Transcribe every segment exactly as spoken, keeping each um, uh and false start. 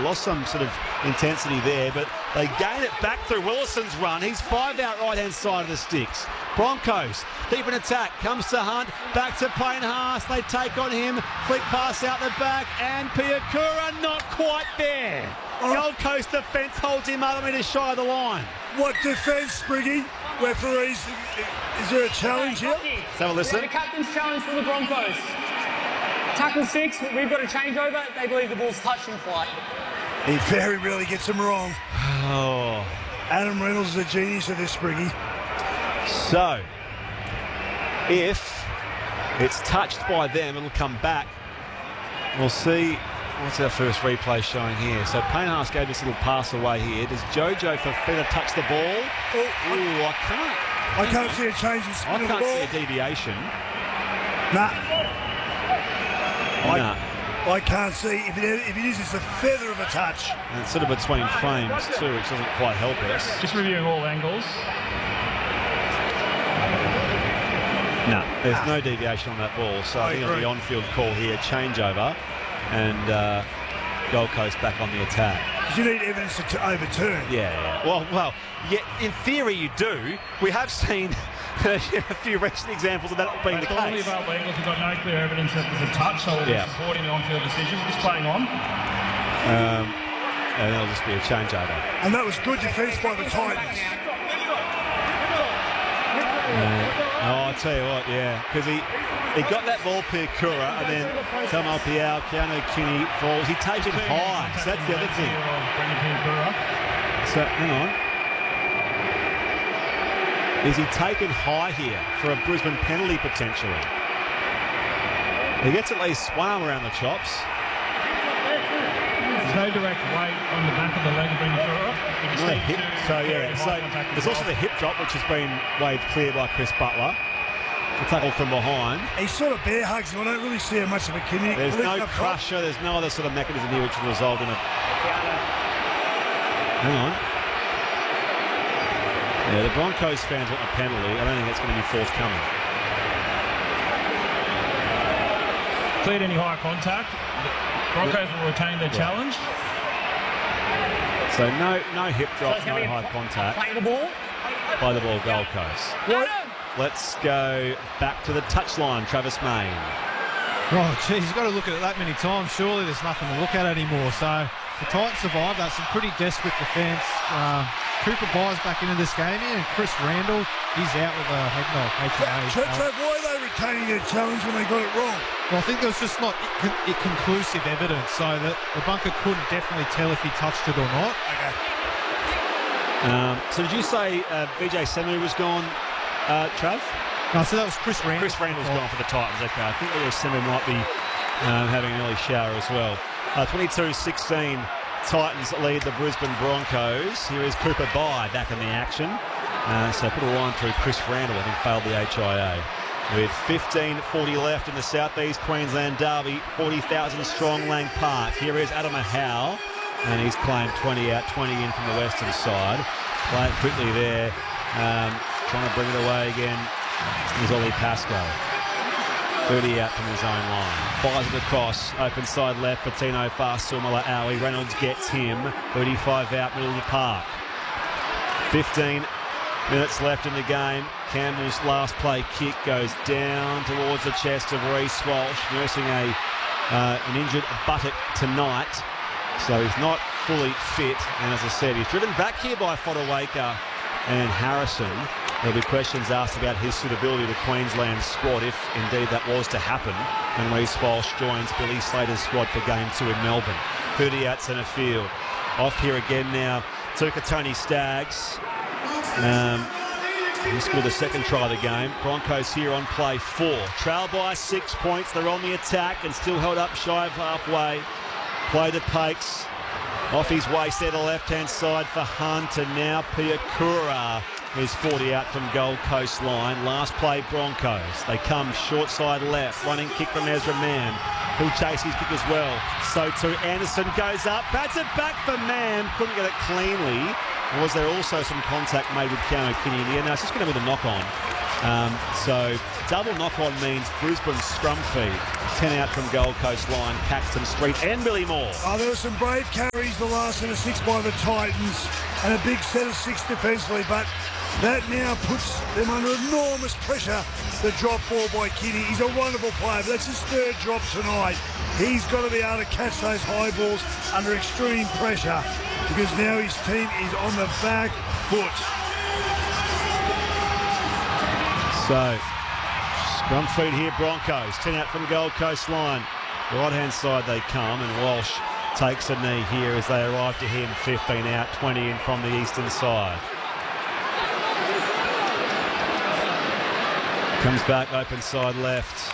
lost some sort of intensity there, but they gain it back through Willison's run. He's five out right-hand side of the sticks. Broncos, deep in attack, comes to Hunt, back to Payne Haas. They take on him, flick pass out the back, and Piakura not quite there. Oh. Gold Coast defence holds him up a metre shy of the line. What defence, Spriggy? Referees, is there a challenge here? Let's have a listen. The captain's challenge for the Broncos. Tackle six, we've got a changeover. They believe the ball's touched in flight. He very rarely gets them wrong. Oh. Adam Reynolds is a genius of this, Spriggy. So, if it's touched by them, it'll come back. We'll see. What's our first replay showing here? So Payne Haas gave this little pass away here. Does Jojo Fifita touch the ball? Oh, Ooh, I can't. I can't see a change in spin I of the can't ball. see a deviation. Nah. I, Nah. I can't see. If it, if it is, it's a feather of a touch. And it's sort of between frames too, which doesn't quite help us. Just reviewing all angles. No, there's no deviation on that ball. So I, I think it'll be on-field call here, changeover, and uh, Gold Coast back on the attack. You need evidence to t- overturn. Yeah, yeah. Well, well, yeah. In theory, you do. We have seen a few recent examples of that not being the All the case. available angles, we've got no clear evidence that there's a touch, so we're Yeah. supporting the on-field decision. Just playing on. Um, and it'll just be a changeover. And that was good defence by the Titans. Uh, oh, I'll tell you what, yeah, because he he got that ball, Piakura, and then Tamal Piao, Keanu Kinney falls. He takes it high, so that's the other thing. So, hang on. Is he taken high here for a Brisbane penalty potentially? He gets at least one arm around the chops. There's no direct weight on the back of the leg of Piakura. No, hip, so yeah, so there's also the hip drop, which has been waved clear by Chris Butler. The tackle from behind. He sort of bear hugs him. I don't really see much of a kidney. There's no crusher. There's no other sort of mechanism here which will result in a... Hang on. Yeah, the Broncos fans want a penalty. I don't think it's going to be forthcoming. Cleared any high contact. The Broncos will retain their yeah. challenge. So no no hip drop, no high contact. Play the ball. By the ball, Gold Coast. What? Let's go back to the touchline, Travis Main. Oh, geez, you've got to look at it that many times. Surely there's nothing to look at anymore. So the Titans survived. That's some pretty desperate defence. Uh, Cooper Byers back into this game here, and Chris Randall, he's out with a head knock. Trev, Trev, why are they retaining their challenge when they got it wrong? Well, I think there was just not it, it conclusive evidence, so that the bunker couldn't definitely tell if he touched it or not. Okay. Um, so did you say uh, B J Semu was gone, uh, Trav? No, so that was Chris Randall. Chris Randall's gone for the Titans, okay. I think that Semu might be um, having an early shower as well. Uh, twenty-two sixteen, Titans lead the Brisbane Broncos. Here is Cooper Bye back in the action. Uh, so put a line through Chris Randall, I think failed the H I A. With fifteen forty left in the South East Queensland Derby, forty thousand strong Lang Park. Here is Adam Howe, and he's claimed twenty out, twenty in from the western side. Play it quickly there, um, trying to bring it away again is Ollie Pascoe. thirty out from his own line. Fires it across, open side left, Patino fast, Sumala Owie. Reynolds gets him, thirty-five out, middle of the park. fifteen minutes left in the game. Campbell's last play kick goes down towards the chest of Reece Walsh, nursing a uh, an injured buttock tonight, so he's not fully fit. And as I said, he's driven back here by Fodawaker and Harrison. There'll be questions asked about his suitability to Queensland's squad, if indeed that was to happen, when Reece Walsh joins Billy Slater's squad for game two in Melbourne. thirty out centre field. Off here again now, Tuka Tony Staggs. Um, he scored the second try of the game. Broncos here on play four. Trail by six points. They're on the attack and still held up shy of halfway. Play to Pakes. Off his waist there, the left-hand side for Hunt, and now Piakura is forty out from Gold Coast line. Last play Broncos. They come short side left. Running kick from Ezra Mann. He'll chase his kick as well. So too Anderson goes up. Bats it back for Mann. Couldn't get it cleanly. Was there also some contact made with Keanu Kinney? Yeah, no, it's just going to be the knock-on. Um, so double knock-on means Brisbane scrum feed. ten out from Gold Coast line, Caxton Street and Billy Moore. Oh, there were some brave carries the last set of six by the Titans and a big set of six defensively, but that now puts them under enormous pressure. The drop ball by Kitty. He's a wonderful player, but that's his third drop tonight. He's got to be able to catch those high balls under extreme pressure because now his team is on the back foot. So, scrum feed here, Broncos. ten out from Gold Coast line. Right-hand side they come, and Walsh takes a knee here as they arrive to him. fifteen out, twenty in from the eastern side. Comes back, open side left.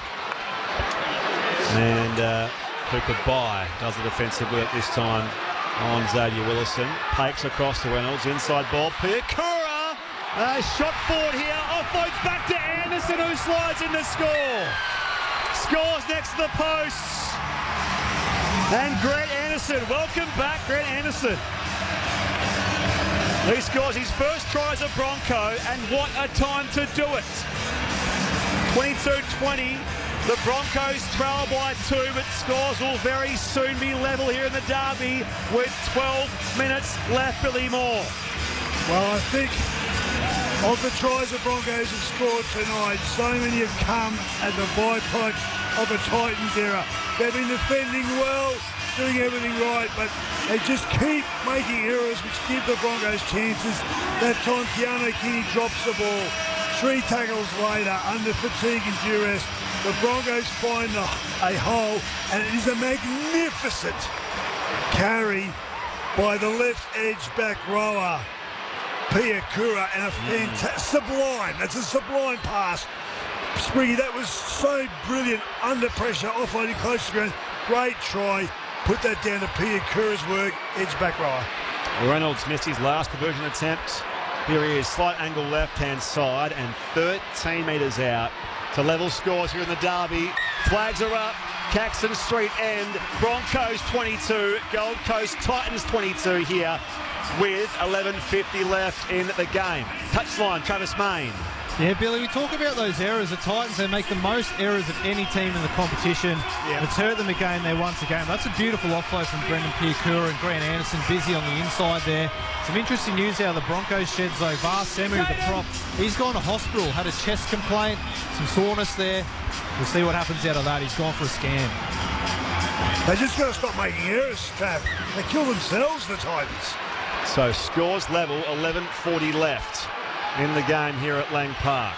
And uh, Cooper Bye does the defensive work this time on Xavier Willison. Pakes across to Reynolds, inside ball. Piakura, uh, shot forward here. Offloads back to Anderson, who slides in to score. Scores next to the posts. And Grant Anderson, welcome back, Grant Anderson. He scores his first try as a Bronco, and what a time to do it. twenty-two twenty, the Broncos trail by two, but scores will very soon be level here in the derby with twelve minutes left. Billy Moore. Well, I think of the tries the Broncos have scored tonight, so many have come as a byproduct of the Titans era. They've been defending well, doing everything right, but they just keep making errors which give the Broncos chances. That time Keanu Kenny drops the ball. Three tackles later, under fatigue and duress, the Broncos find a, a hole, and it is a magnificent carry by the left edge back rower, Piakura, and a fantastic, sublime, that's a sublime pass. Spriggy, that was so brilliant, under pressure, offloading close to ground. Great try, put that down to Piakura's work, edge back rower. Reynolds missed his last conversion attempt. Here he is, slight angle left-hand side and thirteen metres out to level scores here in the derby. Flags are up, Caxton Street end, Broncos twenty-two, Gold Coast Titans twenty-two here with eleven fifty left in the game. Touchline, Travis Main. Yeah, Billy, we talk about those errors. The Titans, they make the most errors of any team in the competition. Yeah. It's hurt them again, they once again. That's a beautiful offload from Brendan Piakura and Grant Anderson, busy on the inside there. Some interesting news out of the Broncos sheds though. Var Semu, the prop, he's gone to hospital, had a chest complaint, some soreness there. We'll see what happens out of that. He's gone for a scan. They just got to stop making errors, Trav. They kill themselves, the Titans. So scores level, eleven forty left in the game here at Lang Park.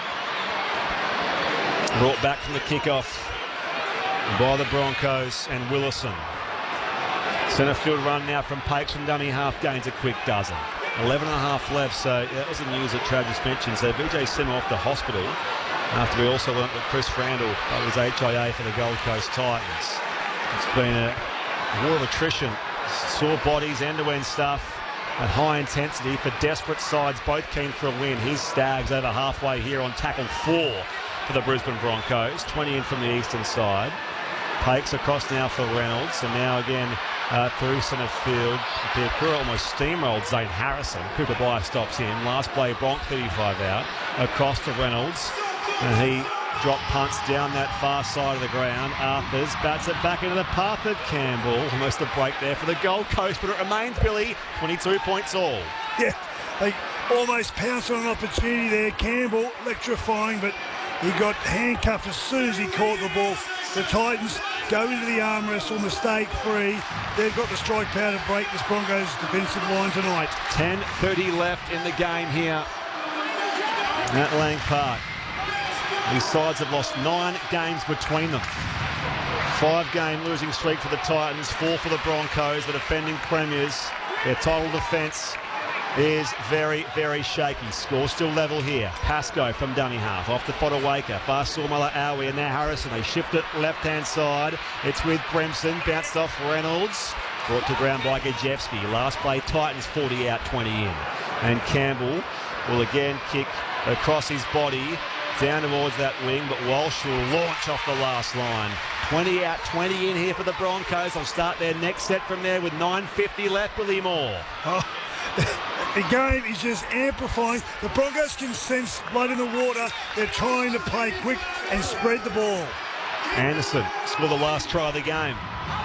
Brought back from the kickoff by the Broncos and Willison. Centre field run now from Pakes from dummy half, gains a quick dozen. eleven and a half left, so that was the news that Trav just mentioned. So V J Sim off to hospital after we also learnt that Chris Randall was H I A for the Gold Coast Titans. It's been a war of attrition, sore bodies, end-to-end stuff at high intensity for desperate sides, both keen for a win. Here's Staggs over halfway here on tackle four for the Brisbane Broncos, twenty in from the eastern side. Pakes across now for Reynolds, and now again uh, through centre field. Piakura almost steamrolled Zane Harrison. Cooper Bye stops him. Last play, Bronk thirty-five out. Across to Reynolds, and he drop punts down that far side of the ground. Arthurs bats it back into the path of Campbell. Almost a break there for the Gold Coast, but it remains, Billy, twenty-two points all. Yeah, they almost pounced on an opportunity there. Campbell, electrifying, but he got handcuffed as soon as he caught the ball. The Titans go into the arm wrestle, mistake free. They've got the strike power to break this Broncos defensive line tonight. ten thirty left in the game here at Lang Park. These sides have lost nine games between them. Five-game losing streak for the Titans, four for the Broncos, the defending premiers. Their title defence is very, very shaky. Score still level here. Pascoe from dummy half, off to Fodawaker. Fast Saumala Aui and now Harrison. They shift it left-hand side. It's with Bremson, bounced off Reynolds. Brought to ground by Gajewski. Last play, Titans forty out, twenty in. And Campbell will again kick across his body down towards that wing, but Walsh will launch off the last line. twenty out, twenty in here for the Broncos. They'll start their next set from there with nine fifty left. Billy Moore. Oh, The game is just amplifying. The Broncos can sense blood in the water. They're trying to play quick and spread the ball. Anderson scored the last try of the game.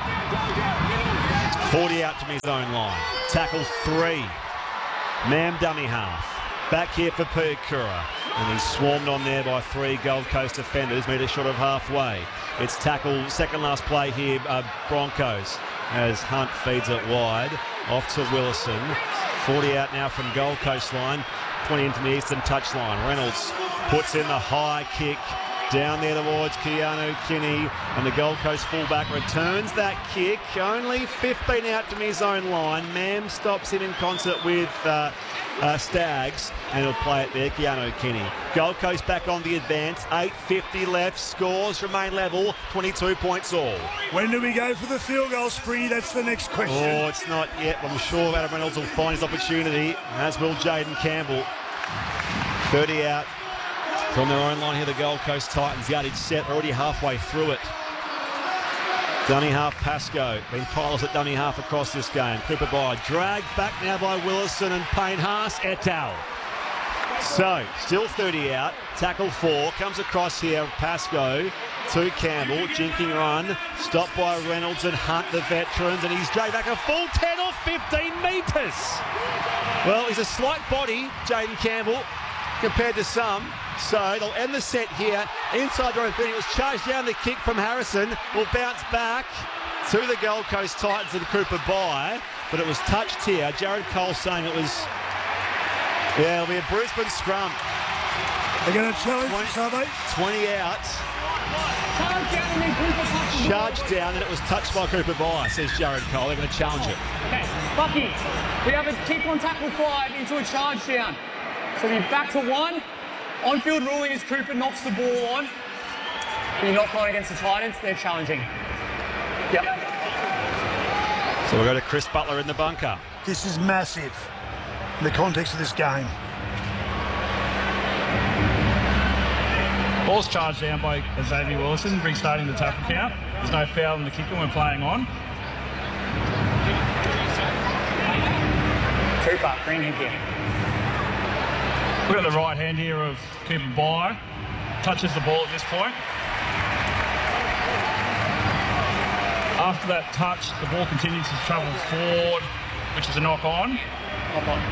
forty out to his own line. Tackle three. Mam dummy half. Back here for Puakura. And he's swarmed on there by three Gold Coast defenders. Metre short of halfway. It's tackle, second last play here, uh, Broncos. As Hunt feeds it wide. Off to Willison. forty out now from Gold Coast line. twenty into the eastern touchline. Reynolds puts in the high kick. Down there towards Keanu Kinney, and the Gold Coast fullback returns that kick. Only fifteen out to his own line. Mam stops him in concert with uh, uh, Staggs, and he'll play it there, Keanu Kinney. Gold Coast back on the advance. eight fifty left. Scores remain level. twenty-two points all. When do we go for the field goal, Springy? That's the next question. Oh, it's not yet. I'm sure Adam Reynolds will find his opportunity, as will Jaden Campbell. thirty out. From their own line here, the Gold Coast Titans. Yardage set, already halfway through it. Dummy half Pascoe, been tireless at dummy half across this game. Cooper by, dragged back now by Willison and Payne Haas et al. So, still thirty out, tackle four, comes across here, Pascoe to Campbell, jinking run, stopped by Reynolds and Hunt, the veterans, and he's dragged back a full ten or fifteen metres. Well, he's a slight body, Jaden Campbell, compared to some. So they'll end the set here. Inside the thirty, it was charged down. The kick from Harrison will bounce back to the Gold Coast Titans and Cooper by, but it was touched here. Jared Cole saying it was, yeah, it'll be a Brisbane scrum. They're going to challenge this, are they? twenty out. Charged down, and it was touched by Cooper by, says Jared Cole. They're going to challenge it. Okay, Bucky, we have a kick on tackle five into a charge down. So you're back to one. On-field ruling is Cooper knocks the ball on. You're not going against the Titans, they're challenging. Yep. So we'll go to Chris Butler in the bunker. This is massive in the context of this game. Ball's charged down by Xavier Willison, restarting the tackle count. There's no foul in the kicker when playing on. Cooper, green hit here. We've got the right hand here of Cooper by. Touches the ball at this point. After that touch, the ball continues to travel forward, which is a knock on. Knock on.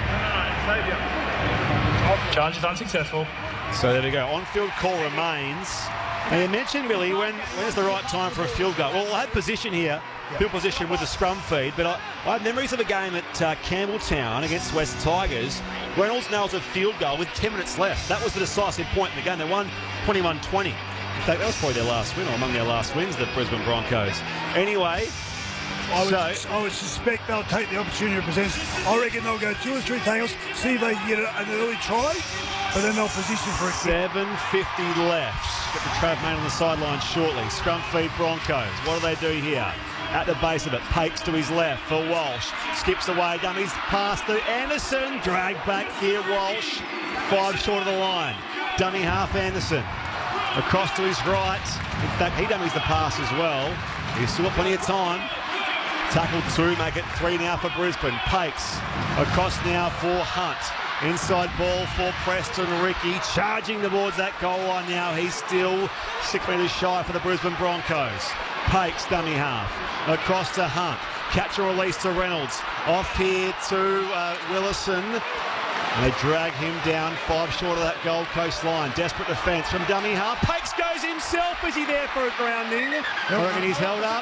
Charge is unsuccessful. So there we go. On-field call remains. Now you mentioned, Billy, when when's the right time for a field goal? Well, we'll have position here, field position with the scrum feed, but I, I have memories of a game at uh, Campbelltown against West Tigers. Reynolds nails a field goal with ten minutes left. That was the decisive point in the game. They won twenty-one twenty. In fact, that was probably their last win, or among their last wins, the Brisbane Broncos. Anyway, I would, so, I would suspect they'll take the opportunity it presents. I reckon they'll go two or three tackles, see if they can get an early try, but then they'll position for a kick. seven fifty left. Get the Trav Main on the sideline shortly. Scrum feed Broncos. What do they do here? At the base of it, Pakes to his left for Walsh. Skips away, dummies pass to Anderson. Drag back here, Walsh. Five short of the line. Dummy half Anderson. Across to his right. In fact, he dummies the pass as well. He's still got plenty of time. Tackle two, make it three now for Brisbane. Pakes across now for Hunt. Inside ball for Preston Ricky, charging towards that goal line now. He's still six metres shy for the Brisbane Broncos. Pakes, dummy half. Across to Hunt. Catch and release to Reynolds. Off here to uh, Willison. And they drag him down five short of that Gold Coast line. Desperate defence from dummy half. Pakes goes himself. Is he there for a grounding? I reckon he's held up.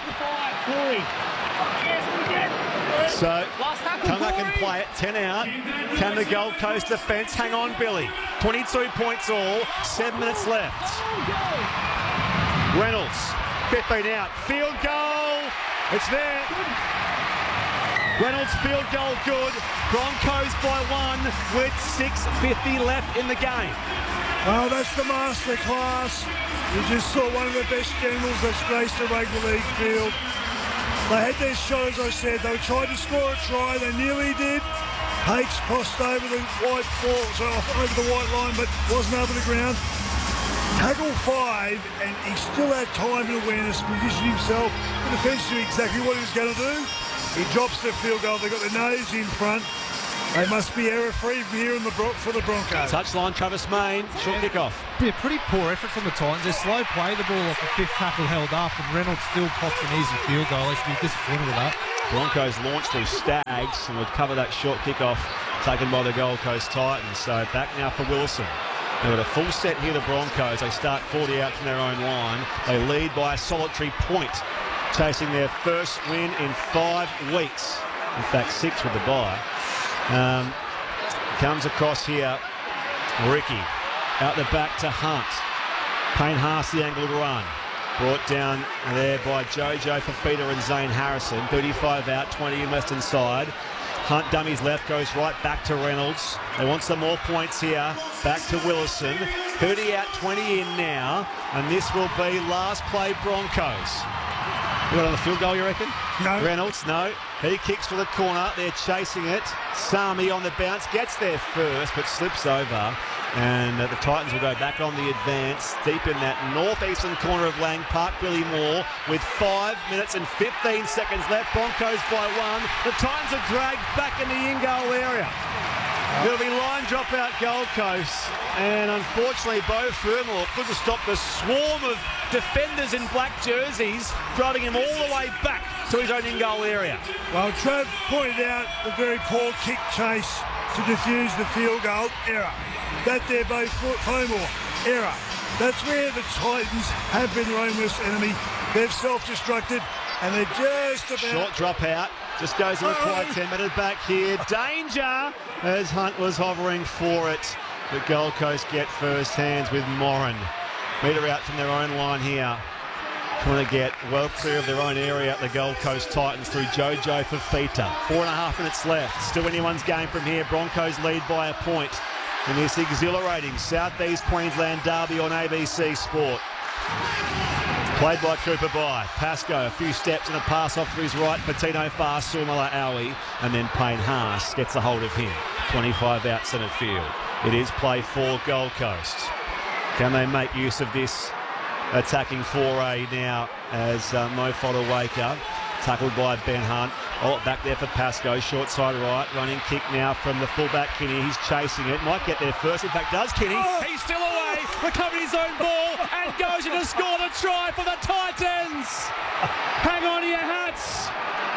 So, come back and play it. ten out. Can the Gold Coast defence hang on, Billy? twenty-two points all. Seven minutes left. Reynolds, fifteen out. Field goal. It's there. Reynolds field goal good. Broncos by one with six fifty left in the game. Oh, that's the masterclass. You just saw one of the best generals that's graced the rugby league field. They had their shot, as I said. They tried to score a try. They nearly did. Hakes crossed over the white ball, so off over the white line, but wasn't over the ground. Tackle five, and he still had time and awareness, positioned himself. The defence knew exactly what he was going to do. He drops the field goal. They got the nose in front, They must be error-free here in the Bron- for the Broncos. Touchline, Travis Main, short kick-off. Yeah, pretty poor effort from the Titans. They're slow play, the ball off the fifth tackle held up, and Reynolds still pops an easy field goal. They should be disappointed with that. Broncos launched through Stags and would cover that short kick-off taken by the Gold Coast Titans. So back now for Wilson. They've got a full set here, the Broncos. They start forty out from their own line. They lead by a solitary point, chasing their first win in five weeks. In fact, six with the bye. Um, comes across here, Ricky. Out the back to Hunt. Payne Haas, the angled run. Brought down there by Jojo Fafita and Zane Harrison. thirty-five out, twenty in Western side. Hunt dummies left, goes right back to Reynolds. They want some more points here. Back to Willison. thirty out, twenty in now. And this will be last play Broncos. You got on the field goal, you reckon? No. Reynolds, no. He kicks for the corner. They're chasing it. Sami on the bounce. Gets there first, but slips over. And uh, the Titans will go back on the advance, deep in that northeastern corner of Lang Park. Billy Moore with five minutes and fifteen seconds left. Broncos by one. The Titans are dragged back in the in-goal area. There'll be line drop out Gold Coast. And unfortunately, Beau Fermor couldn't stop the swarm of defenders in black jerseys, driving him all the way back to his own in-goal area. Well, Trav pointed out the very poor kick chase to defuse the field goal error. That there, Beau Fermor, error. That's where the Titans have been their own worst enemy. They've self-destructed and they're just about... Short drop out. Just goes in the quiet ten metres back here. Danger as Hunt was hovering for it. The Gold Coast get first hands with Moran. Metre out from their own line here. Trying to get well clear of their own area at the Gold Coast Titans through Jojo Fafita. Four and a half minutes left. Still anyone's game from here. Broncos lead by a point in this exhilarating South East Queensland derby on A B C Sport. Played by Cooper Bye. Pascoe, a few steps and a pass off to his right for Tino Farr, Sumala Aui, and then Payne Haas gets a hold of him. twenty-five out centre field. It is play for Gold Coast. Can they make use of this attacking foray now as uh, Mo Fodawaker, tackled by Ben Hunt. Oh, back there for Pascoe, short side right, running kick now from the fullback Kinney. He's chasing it, might get there first, in fact does Kinney. Oh. He's still away, recovered his own ball and goes in to score the try for the Titans. Hang on to your hats.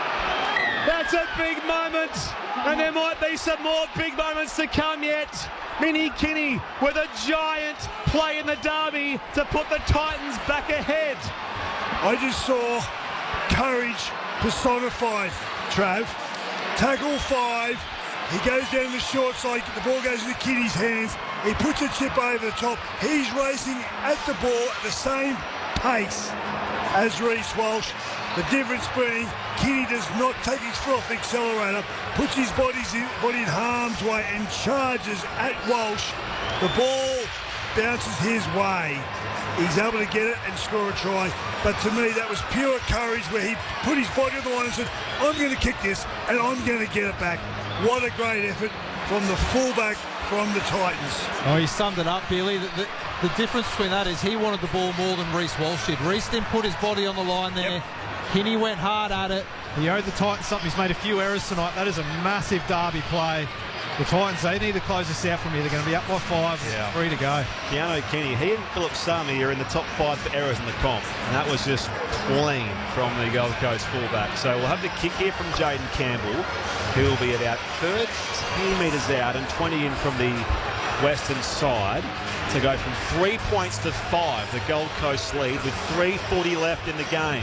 That's a big moment, and there might be some more big moments to come yet. Minnie Kinney with a giant play in the derby to put the Titans back ahead. I just saw courage personified, Trav. Tackle five. He goes down the short side. The ball goes into Kinney's hands. He puts a chip over the top. He's racing at the ball at the same pace as Reece Walsh. The difference being Kinney does not take his foot off the accelerator, puts his body's in, body in harm's way and charges at Walsh. The ball bounces his way. He's able to get it and score a try. But to me, that was pure courage where he put his body on the line and said, I'm going to kick this and I'm going to get it back. What a great effort from the fullback from the Titans. Oh, he summed it up, Billy. The, the, the difference between that is he wanted the ball more than Reece Walsh did. Reece didn't put his body on the line there. Yep. Kinney went hard at it. He owed the Titans something. He's made a few errors tonight. That is a massive derby play. The Titans, they need to close this out from here. They're going to be up by five, yeah. Three to go. Keanu Kinney, he and Philip Sami are in the top five for errors in the comp, and that was just clean from the Gold Coast fullback. So we'll have the kick here from Jaden Campbell, who will be about thirteen metres out and twenty in from the western side to go from three points to five. The Gold Coast lead with three forty left in the game.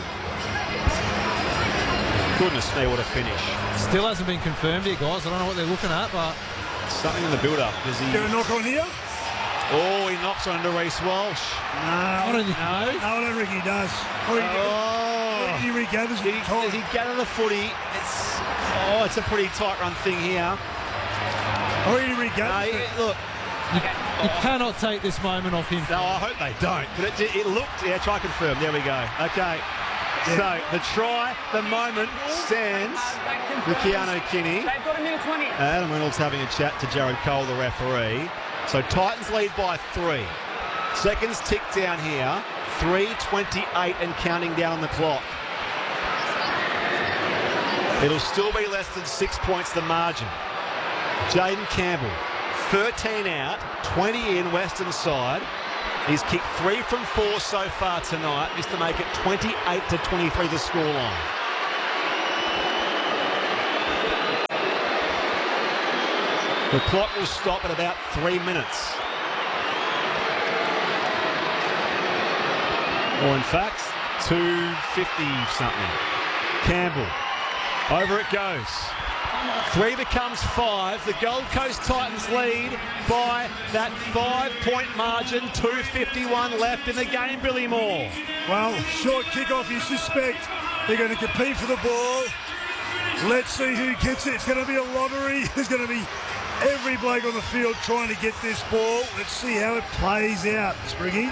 Goodness me, what a finish. Still hasn't been confirmed here, guys. I don't know what they're looking at, but... Something in the build-up. Does he... Get a knock on here? Oh, he knocks on to Reece Walsh. No, I don't think no. No, I don't think he does. Oh, Oh. he, he regathers Did he, time. does he gather the footy? It's... Oh, it's a pretty tight run thing here. Oh, he No, regathers he, it. look. You, you cannot take this moment off him. No, I hope they don't. But it, it looked... Yeah, try confirm. There we go. Okay. So, the try, the moment stands with Keanu Kinney. They've got a minute twenty. Adam Reynolds having a chat to Jared Cole, the referee. So, Titans lead by three. Seconds tick down here. three twenty-eight and counting down on the clock. It'll still be less than six points the margin. Jaden Campbell, thirteen out, twenty in Western side. He's kicked three from four so far tonight. Just to make it twenty-eight to twenty-three the scoreline. The clock will stop at about three minutes. Or in fact, two fifty something. Campbell, over it goes. Three becomes five. The Gold Coast Titans lead by that five-point margin. two fifty-one left in the game, Billy Moore. Well, short kick-off, you suspect they're going to compete for the ball. Let's see who gets it. It's going to be a lottery. There's going to be every bloke on the field trying to get this ball. Let's see how it plays out, Spriggy.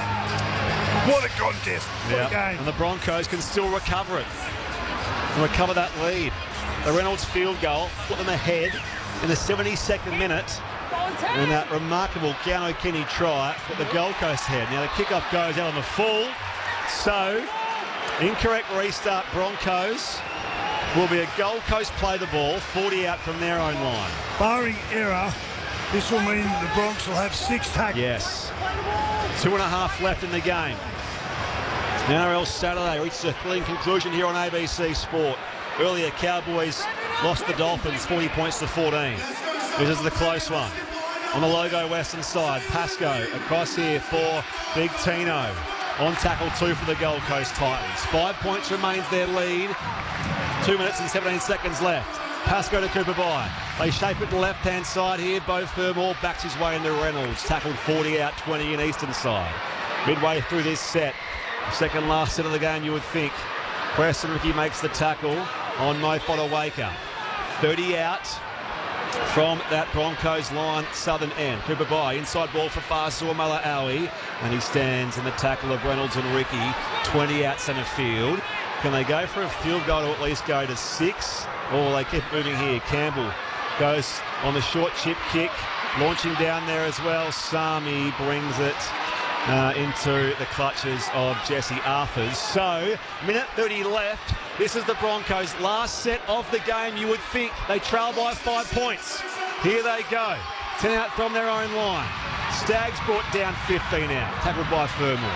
What a contest. What Yep. a game. And the Broncos can still recover it. And recover that lead. The Reynolds field goal put them ahead in the seventy-second minute. And that remarkable Keanu Kenny try put the Gold Coast ahead. Now the kickoff goes out on the full. So, incorrect restart Broncos. Will be a Gold Coast play the ball, forty out from their own line. Barring error, this will mean the Bronx will have six tackles. Yes. Two and a half left in the game. The N R L Saturday reaches a thrilling conclusion here on A B C Sport. Earlier, Cowboys lost the Dolphins forty points to fourteen. This is the close one. On the Logo Western side, Pascoe across here for Big Tino. On tackle two for the Gold Coast Titans. Five points remains their lead. Two minutes and seventeen seconds left. Pascoe to Cooper Bye. They shape it to the left-hand side here. Bo Fermor backs his way into Reynolds. Tackled forty out, twenty in Eastern side. Midway through this set. Second last set of the game, you would think. Preston Ricky makes the tackle on Mo Fodawaker. thirty out from that Broncos line, southern end. Cooper Bye, inside ball for Fasua Mala'awi, and he stands in the tackle of Reynolds and Ricky. twenty out centre field. Can they go for a field goal to at least go to six? Or they keep moving here. Campbell goes on the short chip kick, launching down there as well. Sami brings it uh, into the clutches of Jesse Arthurs. So, minute thirty left. This is the Broncos' last set of the game, you would think. They trail by five points. Here they go. ten out from their own line. Staggs brought down fifteen out. Tackled by Fermor.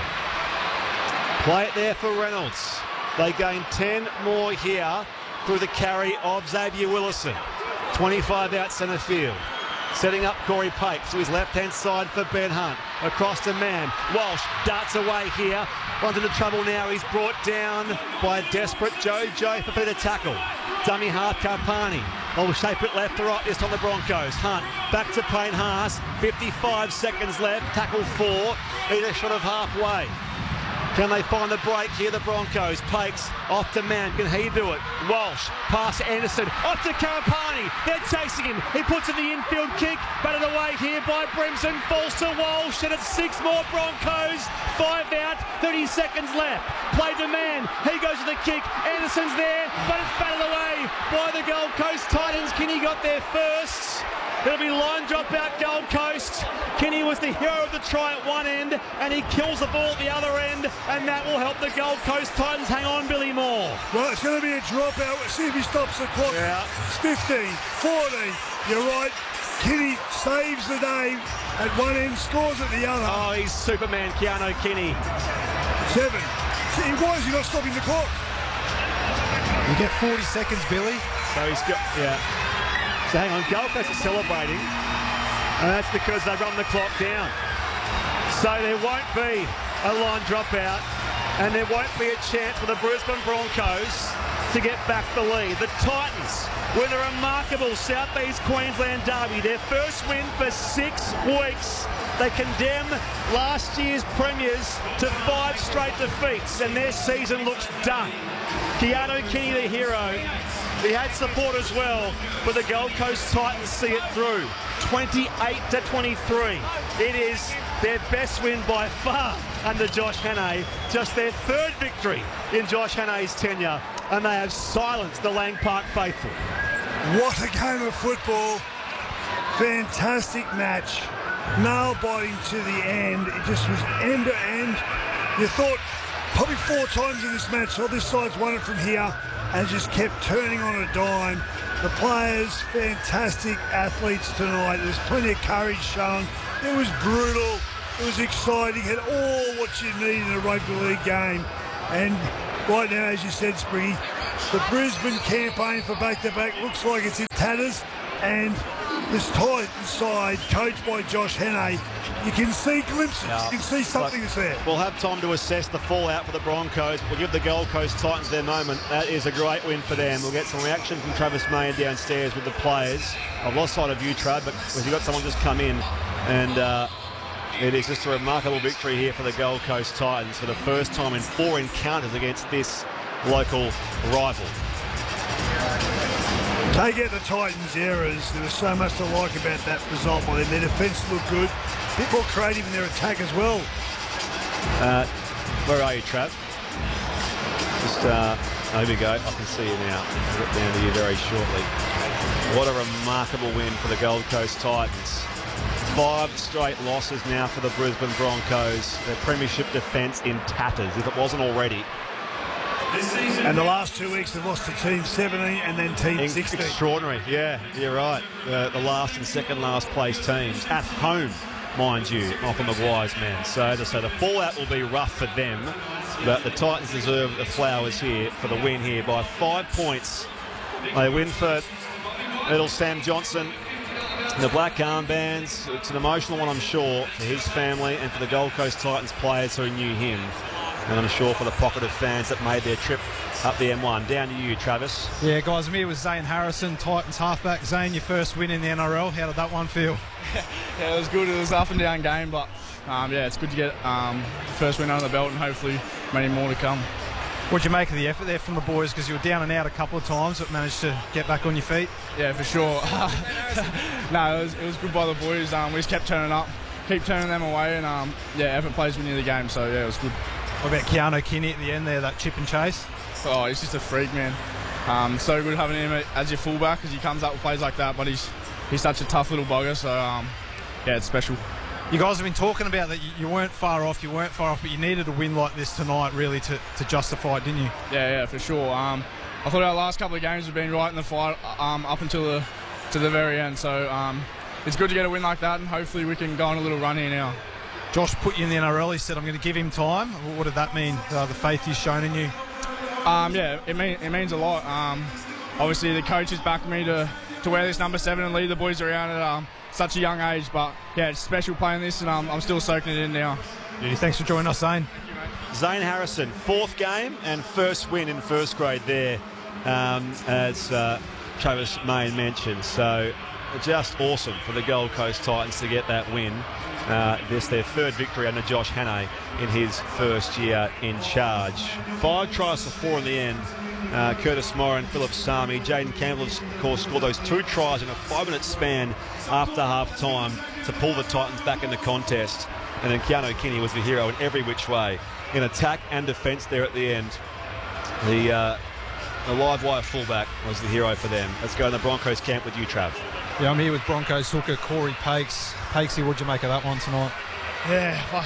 Play it there for Reynolds. They gain ten more here through the carry of Xavier Willison. twenty-five out centre field. Setting up Corey Pape to his left-hand side for Ben Hunt. Across to Mann. Walsh darts away here. Runs into trouble now. He's brought down by a desperate Joe Joe for the tackle. Dummy half Karpani. They'll shape it left to right this on the Broncos. Hunt back to Payne Haas. fifty-five seconds left. Tackle four. Need a shot of halfway. Can they find the break here, the Broncos? Pakes off to Mann. Can he do it? Walsh, pass to Anderson. Off to Karapani. They're chasing him. He puts in the infield kick. Batted away here by Brimson. Falls to Walsh. And it's six more Broncos. Five out. thirty seconds left. Play to Mann. He goes to the kick. Anderson's there. But it's batted away by the Gold Coast Titans. Kenny got there first. It'll be line drop out Gold Coast. Kenny was the hero of the try at one end, and he kills the ball at the other end, and that will help the Gold Coast Titans hang on, Billy Moore. Well, it's going to be a dropout. Let's see if he stops the clock. Yeah. It's fifteen, fourteen. You're right. Kenny saves the day at one end, scores at the other. Oh, he's Superman, Keanu Kenny. Seven. See, why is he not stopping the clock? You get forty seconds, Billy. So he's got, yeah. So hang on, Gold Coast is celebrating, and that's because they run the clock down. So there won't be a line dropout, and there won't be a chance for the Brisbane Broncos to get back the lead. The Titans with a remarkable South East Queensland derby, their first win for six weeks. They condemn last year's premiers to five straight defeats, and their season looks done. Keanu Kenny, the hero. He had support as well, but the Gold Coast Titans see it through. twenty-eight to twenty-three. It is their best win by far under Josh Hannay. Just their third victory in Josh Hannay's tenure, and they have silenced the Lang Park faithful. What a game of football. Fantastic match. Nail-biting to the end. It just was end to end. You thought probably four times in this match, oh, this side's won it from here, and just kept turning on a dime. The players, fantastic athletes tonight. There was plenty of courage shown. It was brutal. It was exciting. Had all what you need in a rugby league game. And right now, as you said, Springy, the Brisbane campaign for back-to-back looks like it's in tatters. And this Titans side, coached by Josh Hannay, you can see glimpses. Yeah. You can see something that's there. We'll have time to assess the fallout for the Broncos. We'll give the Gold Coast Titans their moment. That is a great win for them. We'll get some reaction from Travis May downstairs with the players. I've lost sight of you, Trav, but you've got someone just come in, and uh, it is just a remarkable victory here for the Gold Coast Titans for the first time in four encounters against this local rival. Take out the Titans' errors. There was so much to like about that result by them. Their defence looked good. A bit more creative in their attack as well. Uh, where are you, Trav? Just, uh, oh, here we go. I can see you now. I'll get down to you very shortly. What a remarkable win for the Gold Coast Titans. Five straight losses now for the Brisbane Broncos. Their premiership defence in tatters, if it wasn't already. And the last two weeks they've lost to Team seventeen and then Team sixteen. Extraordinary, yeah, you're right. The, the last and second last place teams at home, mind you, Michael Maguire's men. So as I say, the fallout will be rough for them, but the Titans deserve the flowers here for the win here by five points. They win for little Sam Johnson. The black armbands, it's an emotional one, I'm sure, for his family and for the Gold Coast Titans players who knew him. And I'm sure for the pocket of fans that made their trip up the M one. Down to you, Travis. Yeah, guys, I'm here with Zane Harrison, Titans halfback. Zane, your first win in the N R L. How did that one feel? Yeah, it was good. It was an up and down game, but um, yeah, it's good to get um, the first win under the belt and hopefully many more to come. What'd you make of the effort there from the boys? Because you were down and out a couple of times, but managed to get back on your feet. Yeah, for sure. no, it was, it was good by the boys. Um, we just kept turning up, keep turning them away, and um, yeah, effort plays win you the game. So yeah, it was good. What about Keanu Kinney at the end there, that chip and chase? Oh, he's just a freak, man. Um, so good having him as your fullback because he comes up with plays like that, but he's he's such a tough little bugger. So um, yeah, it's special. You guys have been talking about that you weren't far off, you weren't far off, but you needed a win like this tonight really to, to justify it, didn't you? Yeah, yeah, for sure. Um, I thought our last couple of games have been right in the fight um, up until the to the very end. So um, it's good to get a win like that, and hopefully we can go on a little run here now. Josh put you in the N R L. He said, I'm going to give him time. What did that mean, uh, the faith he's shown in you? Um, yeah, it, mean, it means a lot. Um, obviously, the coach has backed me to, to wear this number seven and lead the boys around at um, such a young age. But, yeah, it's special playing this, and um, I'm still soaking it in now. Yeah, thanks for joining us, Zane. Zane Harrison, fourth game and first win in first grade there, um, as uh, Travis May mentioned. So just awesome for the Gold Coast Titans to get that win. Uh, this their third victory under Josh Hannay in his first year in charge. Five tries to four in the end. Uh, Curtis Moran, Philip Sami, Jaden Campbell, of course, scored those two tries in a five-minute span after half-time to pull the Titans back in the contest. And then Keanu Kinney was the hero in every which way, in attack and defence there at the end. The, uh, the live wire fullback was the hero for them. Let's go in the Broncos camp with you, Trav. Yeah, I'm here with Broncos hooker Corey Pakes. Pakesy, what'd you make of that one tonight? Yeah, I,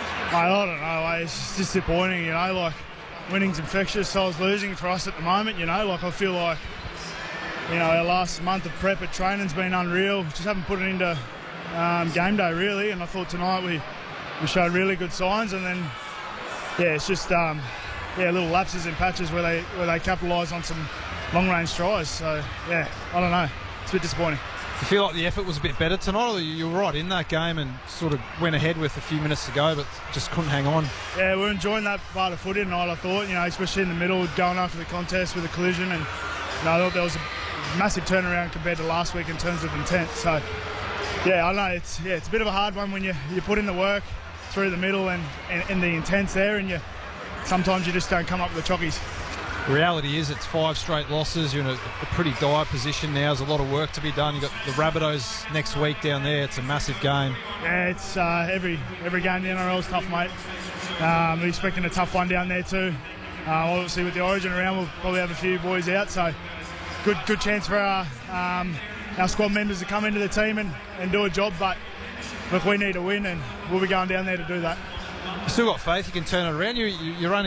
I don't know, it's just disappointing, you know, like winning's infectious, so it's losing for us at the moment, you know, like I feel like, you know, our last month of prep at training's been unreal, just haven't put it into um, game day really, and I thought tonight we, we showed really good signs, and then, yeah, it's just, um, yeah, little lapses in patches where they, where they capitalise on some long-range tries, so, yeah, I don't know, it's a bit disappointing. You feel like the effort was a bit better tonight, or you were right in that game and sort of went ahead with a few minutes to go, but just couldn't hang on? Yeah, we're enjoying that part of footy tonight, I thought, you know, especially in the middle, going after the contest with a collision, and you know, I thought there was a massive turnaround compared to last week in terms of intent. So, yeah, I know it's yeah, it's a bit of a hard one when you, you put in the work through the middle and, and, and the intent's there, and you sometimes you just don't come up with the chockies. The reality is it's five straight losses. You're in a, a pretty dire position now. There's a lot of work to be done. You've got the Rabbitohs next week down there. It's a massive game. Yeah, it's uh, every every game in the N R L is tough, mate. Um, we're expecting a tough one down there too. Uh, obviously, with the Origin around, we'll probably have a few boys out. So, good good chance for our um, our squad members to come into the team and, and do a job. But look, we need to win, and we'll be going down there to do that. You still got faith you can turn it around. You, you, you're only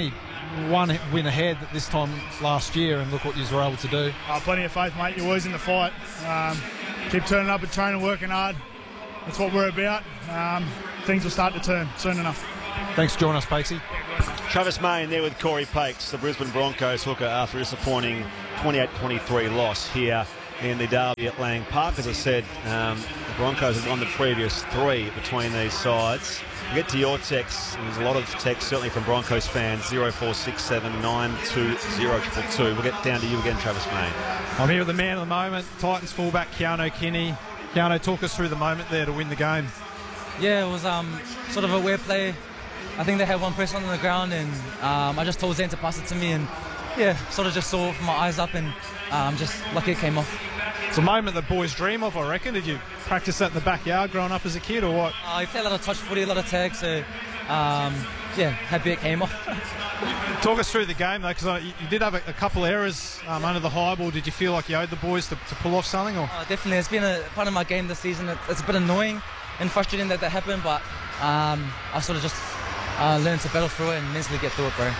one win ahead this time last year, and look what you were able to do. Uh, plenty of faith, mate. You're always in the fight. Um, keep turning up and training, working hard. That's what we're about. Um, things will start to turn soon enough. Thanks for joining us, Pakesy. Travis Main there with Corey Pakes, the Brisbane Broncos hooker, after a disappointing twenty-eight twenty-three loss here in the derby at Lang Park. As I said, um, the Broncos have won the previous three between these sides. We'll get to your texts. There's a lot of texts, certainly from Broncos fans. zero four six seven nine two zero two two. We'll get down to you again, Travis Main. I'm here with the man of the moment, Titans fullback Keano Kinney. Keano, talk us through the moment there to win the game. Yeah, it was um, sort of a weird play. I think they had one person on the ground, and um, I just told Zane to pass it to me, and yeah, sort of just saw it from my eyes up, and um, just lucky it came off. It's a moment that boys dream of, I reckon. Did you practice that in the backyard growing up as a kid, or what? Uh, I played a lot of touch footy, a lot of tags, so um, yeah, happy it came off. Talk us through the game, though, because you, you did have a, a couple of errors um, under the high ball. Did you feel like you owed the boys to, to pull off something? Or? Uh, definitely, it's been a part of my game this season. It, it's a bit annoying and frustrating that that happened, but um, I sort of just uh, learned to battle through it and mentally get through it, bro.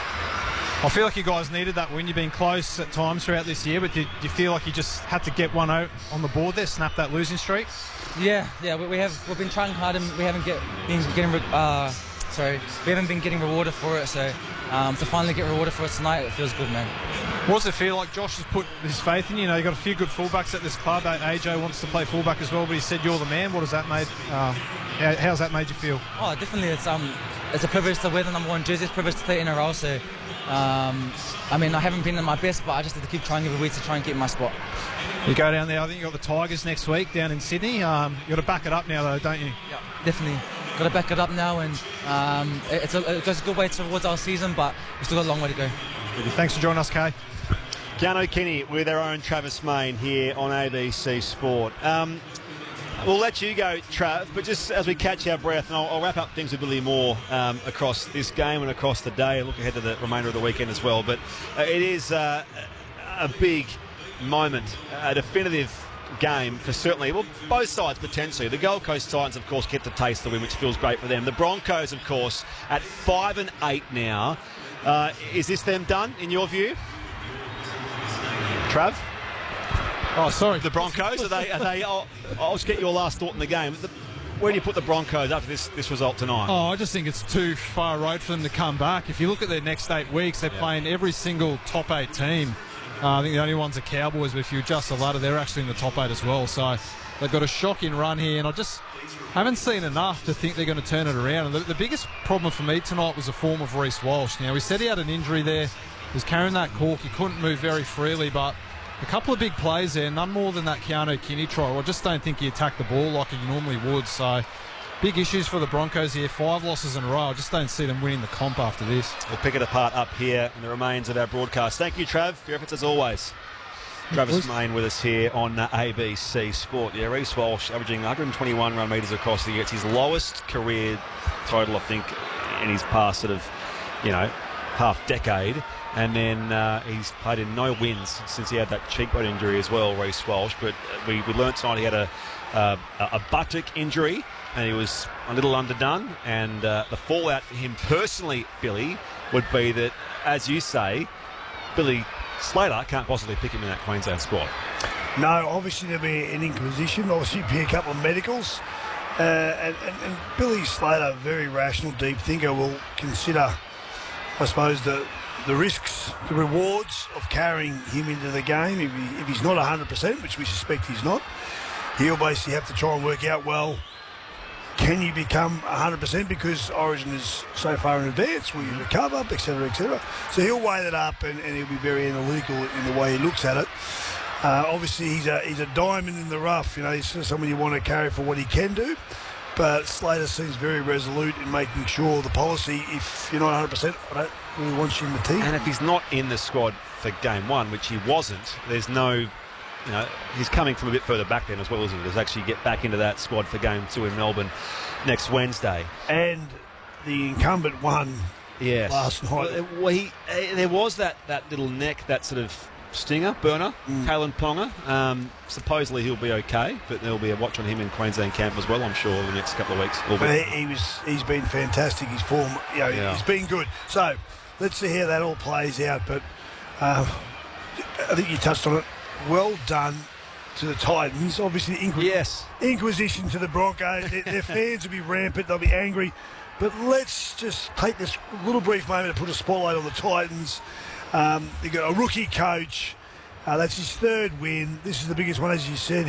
I feel like you guys needed that win. You've been close at times throughout this year, but do, do you feel like you just had to get one out on the board there, snap that losing streak? Yeah, yeah, we, we have we've been trying hard and we haven't get been getting uh, sorry we haven't been getting rewarded for it. So um, to finally get rewarded for it tonight, it feels good, man. What does it feel like? Josh has put his faith in you. You know, you've got a few good fullbacks at this club. A J wants to play fullback as well, but he said you're the man. What has that made? Uh, how, how's that made you feel? Oh, definitely. It's um, it's a privilege to wear the number one jersey. It's a privilege to play in a row. So, um, I mean, I haven't been at my best, but I just have to keep trying every week to try and get my spot. You go down there. I think you got the Tigers next week down in Sydney. Um, you got to back it up now, though, don't you? Yeah, definitely. Got to back it up now, and um, it's a, it goes a good way towards our season, but we've still got a long way to go. Thanks for joining us, Kay. Keano Kinney with our own Travis Main here on A B C Sport. Um, we'll let you go, Trav, but just as we catch our breath, and I'll, I'll wrap up things with Billy Moore um, across this game and across the day, look ahead to the remainder of the weekend as well. But uh, it is uh, a big moment, a definitive game for certainly, well, both sides potentially. The Gold Coast Titans, of course, get to taste the win, which feels great for them. The Broncos, of course, at five and eight now. Uh, is this them done, in your view? Trav? Oh, sorry. The Broncos, are they? Are they? I'll, I'll just get your last thought in the game. The, where do you put the Broncos after this, this result tonight? Oh, I just think it's too far road for them to come back. If you look at their next eight weeks, they're yeah. playing every single top eight team. Uh, I think the only ones are Cowboys, but if you adjust the ladder, they're actually in the top eight as well. So they've got a shocking run here, and I just haven't seen enough to think they're going to turn it around. And the, the biggest problem for me tonight was the form of Reece Walsh. Now, we said he had an injury there. He was carrying that cork. He couldn't move very freely, but a couple of big plays there, none more than that Keano Kinney try. I just don't think he attacked the ball like he normally would. So big issues for the Broncos here. Five losses in a row. I just don't see them winning the comp after this. We'll pick it apart up here in the remains of our broadcast. Thank you, Trav, for your efforts as always. Travis Main with us here on uh, A B C Sport. Yeah, Reece Walsh averaging one hundred twenty-one run metres across the year. It's his lowest career total, I think, in his past sort of, you know, half decade. And then uh, he's played in no wins since he had that cheekbone injury as well, Reece Walsh. But we, we learnt tonight he had a, uh, a buttock injury and he was a little underdone. And uh, the fallout for him personally, Billy, would be that, as you say, Billy Slater can't possibly pick him in that Queensland squad. No, obviously there'll be an inquisition, obviously be a couple of medicals. Uh, and, and, and Billy Slater, very rational, deep thinker, will consider, I suppose, the... the risks, the rewards of carrying him into the game. If, he, if he's not one hundred percent, which we suspect he's not, he'll basically have to try and work out, well, can you become one hundred percent because Origin is so far in advance? Will you recover, et cetera, et cetera? So he'll weigh that up and, and he'll be very analytical in the way he looks at it. Uh, obviously, he's a, he's a diamond in the rough. You know, he's someone you want to carry for what he can do. But Slater seems very resolute in making sure the policy, if you're not one hundred percent, I don't really want you in the team. And if he's not in the squad for game one, which he wasn't, there's no, you know, he's coming from a bit further back then as well, isn't he? Does actually get back into that squad for game two in Melbourne next Wednesday. And the incumbent won yes. last night. Well, well, he, uh, there was that, that little neck, that sort of stinger, burner, mm. Kalen Ponga. Um, supposedly he'll be okay, but there'll be a watch on him in Queensland camp as well, I'm sure, in the next couple of weeks. But he, he was, he's been fantastic. His form, you know, yeah. he's been good. So, let's see how that all plays out. But uh, I think you touched on it. Well done to the Titans. Obviously, inquis- Yes. inquisition to the Broncos. their, their fans will be rampant. They'll be angry. But let's just take this little brief moment to put a spotlight on the Titans. Um, they've got a rookie coach. Uh, that's his third win. This is the biggest one, as you said.